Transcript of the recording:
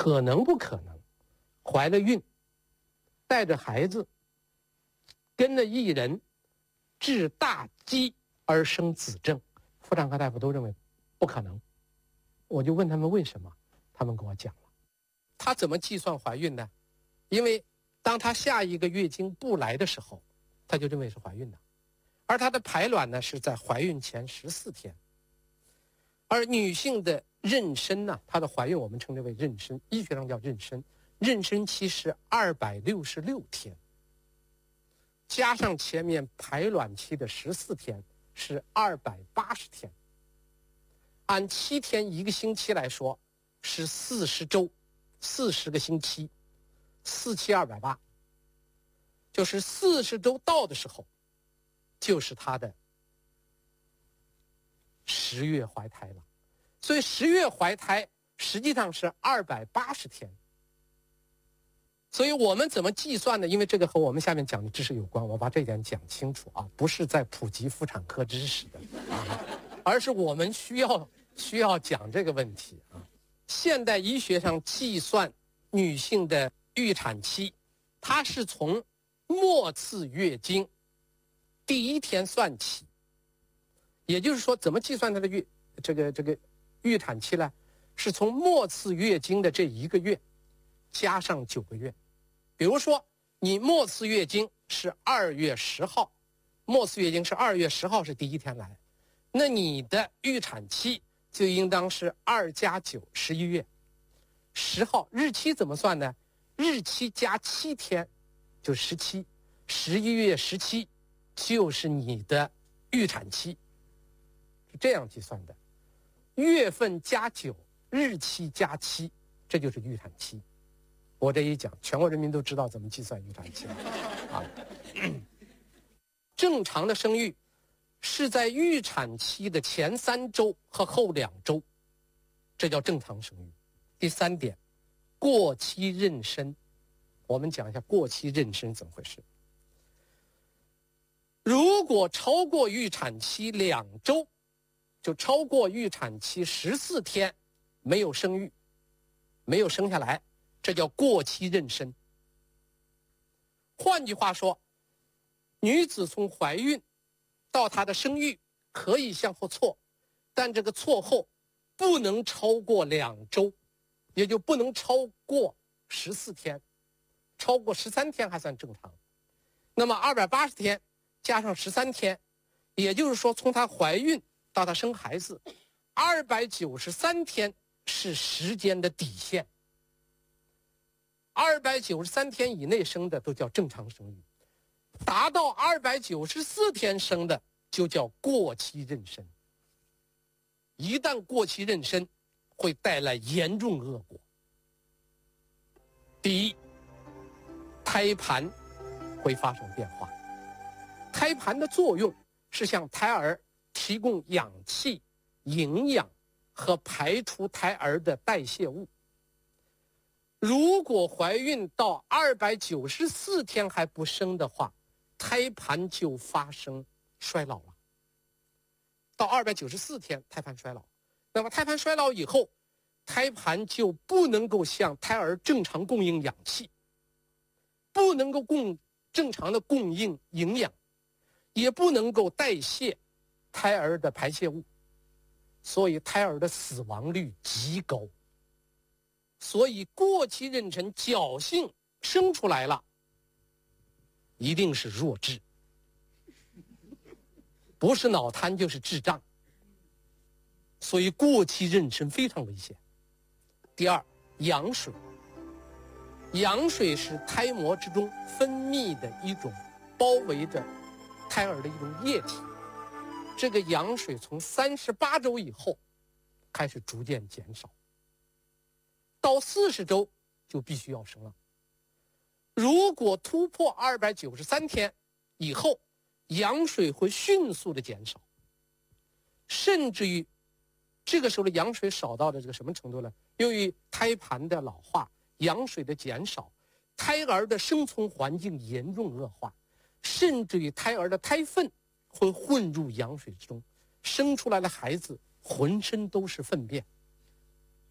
可能不可能怀了孕，带着孩子，跟着一人治大饥而生子症？妇产科大夫都认为不可能。我就问他们为什么，他们跟我讲了，他怎么计算怀孕呢？因为当他下一个月经不来的时候，他就认为是怀孕的，而他的排卵呢是在怀孕前14天，而女性的妊娠呢，她的怀孕我们称之为妊娠，医学上叫妊娠，妊娠期是266天，加上前面排卵期的14天是280天，按7天1个星期来说是40周，40个星期，4期280，就是40周到的时候，就是她的10月怀胎了。所以10月怀胎实际上是280天。所以我们怎么计算呢？因为这个和我们下面讲的知识有关，我把这一点讲清楚啊，不是在普及妇产科知识的而是我们需要讲这个问题啊。现代医学上计算女性的预产期，它是从末次月经第1天算起，也就是说，怎么计算她的预产期呢？是从末次月经的这1个月加上9个月。比如说，你末次月经是2月10号，末次月经是2月10号是第1天来，那你的预产期就应当是2加9 11月10号。日期怎么算呢？日期加7天就17， 11月17就是你的预产期，是这样计算的。月份加9，日期加7，这就是预产期。我这一讲，全国人民都知道怎么计算预产期了啊。正常的生育是在预产期的前3周和后2周，这叫正常生育。第3点，过期妊娠，我们讲一下过期妊娠怎么回事。如果超过预产期2周，就超过预产期14天没有生育，没有生下来，这叫过期妊娠。换句话说，女子从怀孕到她的生育可以向后错，但这个错后不能超过2周，也就不能超过14天，超过13天还算正常。那么280天加上13天，也就是说从她怀孕到她生孩子，293天是时间的底线。293天以内生的都叫正常生育，达到294天生的就叫过期妊娠。一旦过期妊娠，会带来严重恶果。第一，胎盘会发生变化。胎盘的作用是向胎儿提供氧气、营养和排出胎儿的代谢物。如果怀孕到294天还不生的话，胎盘就发生衰老了。到294天胎盘衰老，那么胎盘衰老以后，胎盘就不能够向胎儿正常供应氧气，不能够正常的供应营养，也不能够代谢胎儿的排泄物，所以胎儿的死亡率极高。所以过期妊娠侥幸生出来了，一定是弱智，不是脑瘫就是智障。所以过期妊娠非常危险。第二，羊水。羊水是胎膜之中分泌的一种包围着胎儿的一种液体，这个羊水从38周以后开始逐渐减少，到40周就必须要生了。如果突破293天以后，羊水会迅速的减少，甚至于这个时候的羊水少到的这个什么程度呢？由于胎盘的老化，羊水的减少，胎儿的生存环境严重恶化，甚至于胎儿的胎粪会混入羊水之中，生出来的孩子浑身都是粪便。